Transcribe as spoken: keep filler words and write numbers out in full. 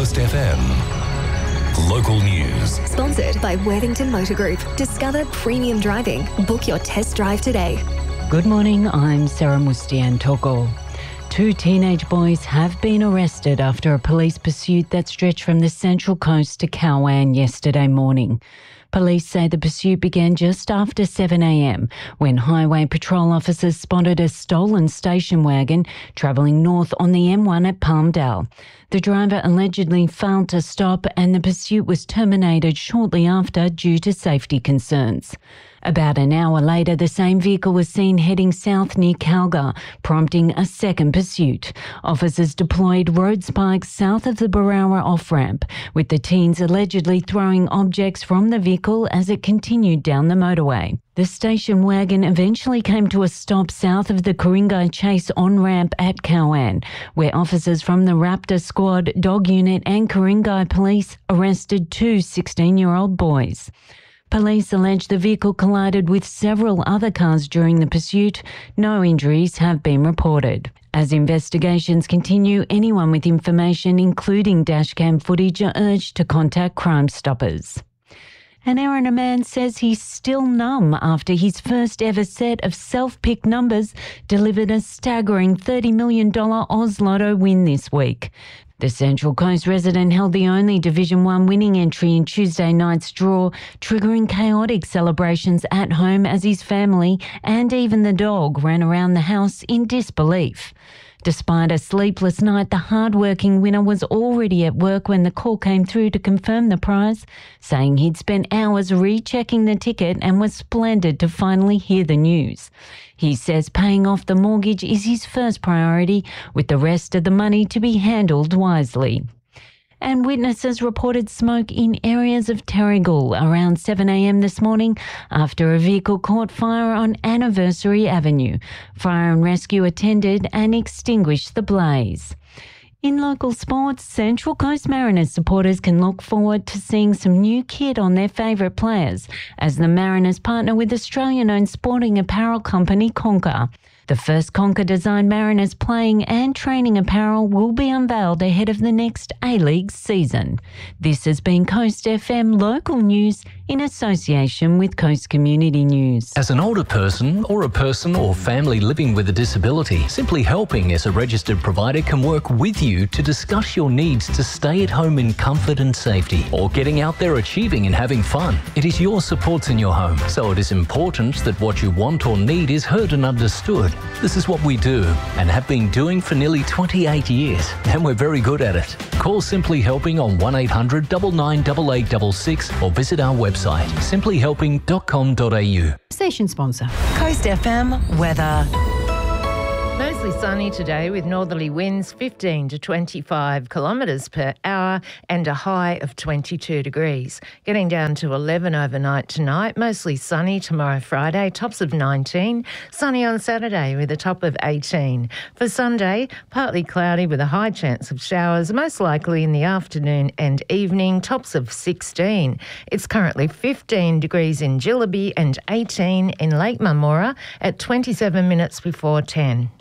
Coast F M. Local news. Sponsored by Worthington Motor Group. Discover premium driving. Book your test drive today. Good morning, I'm Sarah Mustian Toko. Two teenage boys have been arrested after a police pursuit that stretched from the Central Coast to Cowan yesterday morning. Police say the pursuit began just after seven a m when Highway Patrol officers spotted a stolen station wagon travelling north on the M one at Palmdale. The driver allegedly failed to stop and the pursuit was terminated shortly after due to safety concerns. About an hour later, the same vehicle was seen heading south near Calgar, prompting a second pursuit. Officers deployed road spikes south of the Barawa off-ramp, with the teens allegedly throwing objects from the vehicle as it continued down the motorway. The station wagon eventually came to a stop south of the Ku-ring-gai Chase on-ramp at Cowan, where officers from the Raptor Squad, Dog Unit and Ku-ring-gai Police arrested two sixteen-year-old boys. Police allege the vehicle collided with several other cars during the pursuit. No injuries have been reported. As investigations continue, anyone with information, including dashcam footage, are urged to contact Crime Stoppers. An Erina man says he's still numb after his first ever set of self-picked numbers delivered a staggering thirty million dollars Oz Lotto win this week. The Central Coast resident held the only Division one winning entry in Tuesday night's draw, triggering chaotic celebrations at home as his family and even the dog ran around the house in disbelief. Despite a sleepless night, the hard-working winner was already at work when the call came through to confirm the prize, saying he'd spent hours rechecking the ticket and was splendid to finally hear the news. He says paying off the mortgage is his first priority, with the rest of the money to be handled wisely. And witnesses reported smoke in areas of Terrigal around seven a m this morning after a vehicle caught fire on Anniversary Avenue. Fire and rescue attended and extinguished the blaze. In local sports, Central Coast Mariners supporters can look forward to seeing some new kit on their favourite players as the Mariners partner with Australian-owned sporting apparel company Conquer. The first Conquer-designed Mariners playing and training apparel will be unveiled ahead of the next A-League season. This has been Coast F M local news in association with Coast Community News. As an older person or a person or family living with a disability, Simply Helping as a registered provider can work with you to discuss your needs to stay at home in comfort and safety, or getting out there achieving and having fun. It is your supports in your home, so it is important that what you want or need is heard and understood. This is what we do and have been doing for nearly twenty-eight years, and we're very good at it. Call Simply Helping on one eight hundred nine nine eight eight six six or visit our website simply helping dot com dot a u. Station sponsor. Coast F M weather. Mostly sunny today with northerly winds fifteen to twenty-five kilometres per hour and a high of twenty-two degrees. Getting down to eleven overnight tonight, mostly sunny tomorrow Friday, tops of nineteen. Sunny on Saturday with a top of eighteen. For Sunday, partly cloudy with a high chance of showers, most likely in the afternoon and evening, tops of sixteen. It's currently fifteen degrees in Jillaby and eighteen in Lake Marmora at twenty-seven minutes before ten.